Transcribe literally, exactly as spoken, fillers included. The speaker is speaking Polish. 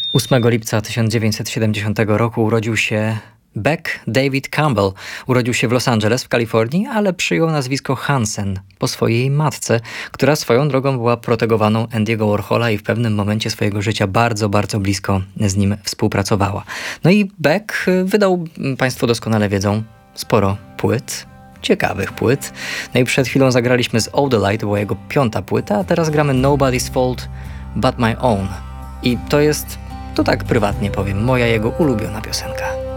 ósmego lipca tysiąc dziewięćset siedemdziesiątego roku urodził się Beck David Campbell. Urodził się w Los Angeles w Kalifornii, ale przyjął nazwisko Hansen po swojej matce, która swoją drogą była protegowaną Andy'ego Warhola i w pewnym momencie swojego życia bardzo, bardzo blisko z nim współpracowała. No i Beck wydał, Państwo doskonale wiedzą, sporo płyt, ciekawych płyt. No i przed chwilą zagraliśmy z Odellite, to była jego piąta płyta, a teraz gramy Nobody's Fault But My Own. I to jest, to tak prywatnie powiem, moja jego ulubiona piosenka.